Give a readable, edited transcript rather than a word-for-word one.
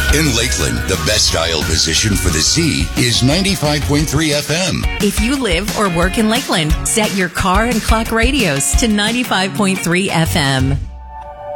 In Lakeland, the best dial position for the sea is 95.3 FM. If you live or work in Lakeland, set your car and clock radios to 95.3 FM.